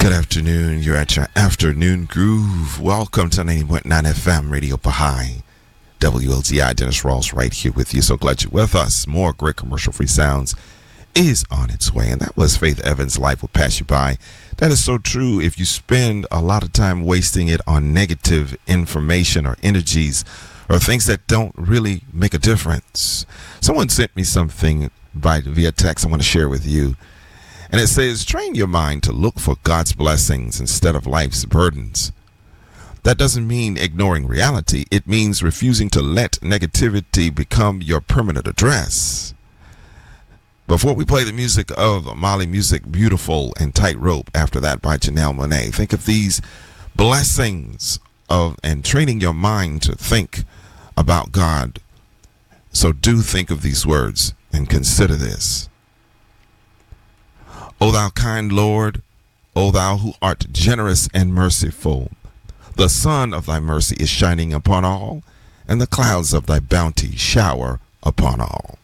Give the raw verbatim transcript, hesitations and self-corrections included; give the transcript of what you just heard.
Good afternoon. You're at your afternoon groove. Welcome to ninety point nine F M Radio Baha'i. W L Z I, Dennis Rawls right here with you. So glad you're with us. More great commercial-free sounds is on its way. And that was Faith Evans' Life Will Pass You By. That is so true. If you spend a lot of time wasting it on negative information or energies or things that don't really make a difference. Someone sent me something by via text I want to share with you. And it says, train your mind to look for God's blessings instead of life's burdens. That doesn't mean ignoring reality. It means refusing to let negativity become your permanent address. Before we play the music of Mali Music, Beautiful and Tightrope, after that by Janelle Monáe, think of these blessings of and training your mind to think about God. So do think of these words and consider this. O thou kind Lord, O thou who art generous and merciful, the sun of thy mercy is shining upon all, and the clouds of thy bounty shower upon all.